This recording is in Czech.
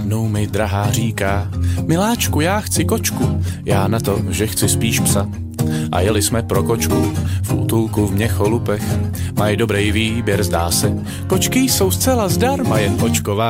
Jednou mi drahá říká: miláčku, já chci kočku. Já na to, že chci spíš psa. A jeli jsme pro kočku v útulku v Měcholupech. Mají dobrý výběr, zdá se. Kočky jsou zcela zdarma, jen očková